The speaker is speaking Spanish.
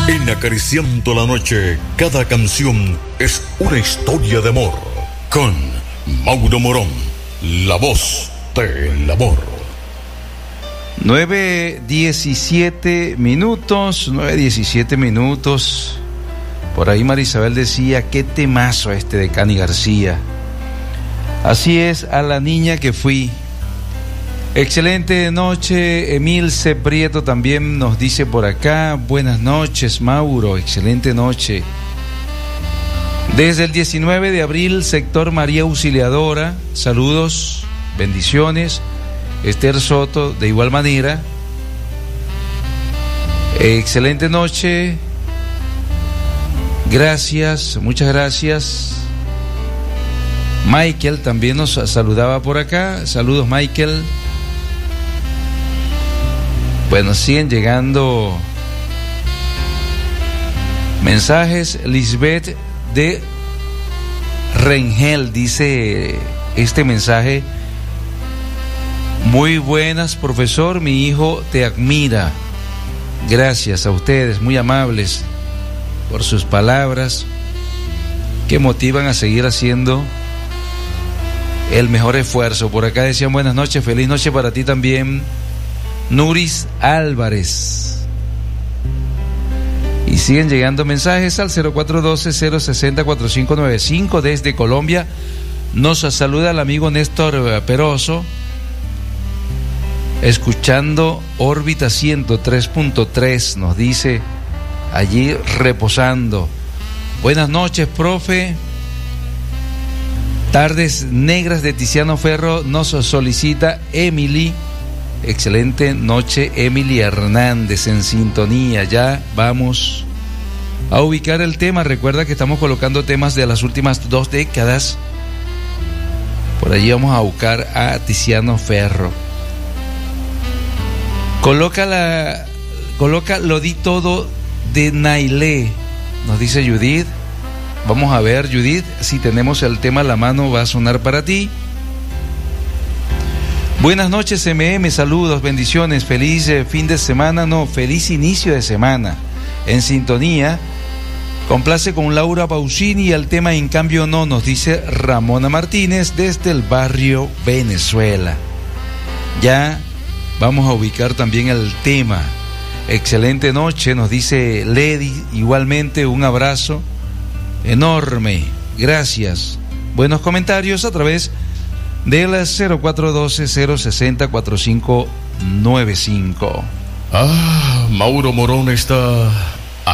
En Acariciando la Noche, cada canción es una historia de amor. Con Mauro Morón, la voz del amor. 9:17 minutos. Por ahí Marisabel decía, qué temazo este de Cani García. Así es, a la niña que fui. Excelente noche. Emilce Prieto también nos dice por acá, buenas noches Mauro, excelente noche. Desde el 19 de abril, sector María Auxiliadora, saludos, bendiciones. Esther Soto, de igual manera. Excelente noche. Gracias, muchas gracias. Michael también nos saludaba por acá. Saludos, Michael. Bueno, siguen llegando mensajes. Lisbeth de Rengel dice este mensaje: muy buenas, profesor, mi hijo te admira. Gracias a ustedes, muy amables por sus palabras que motivan a seguir haciendo el mejor esfuerzo. Por acá decían buenas noches, feliz noche para ti también, Nuris Álvarez. Y siguen llegando mensajes al 0412-060-4595 desde Colombia. Nos saluda el amigo Néstor Peroso, escuchando órbita 103.3, nos dice, allí reposando. Buenas noches, profe. Tardes negras de Tiziano Ferro nos solicita Emily. Excelente noche, Emily Hernández, en sintonía. Ya vamos a ubicar el tema. Recuerda que estamos colocando temas de las últimas 2 décadas. Por allí vamos a buscar a Tiziano Ferro. Coloca Lo di todo de Nailé, nos dice Judith. Vamos a ver, Judith, si tenemos el tema a la mano, va a sonar para ti. Buenas noches, MM, saludos, bendiciones, feliz fin de semana, feliz inicio de semana. En sintonía, complace con Laura Pausini y el tema En Cambio No, nos dice Ramona Martínez desde el barrio Venezuela. Ya vamos a ubicar también el tema. Excelente noche, nos dice Lady, igualmente un abrazo enorme, gracias. Buenos comentarios a través de las 0412-060-4595. Mauro Morón está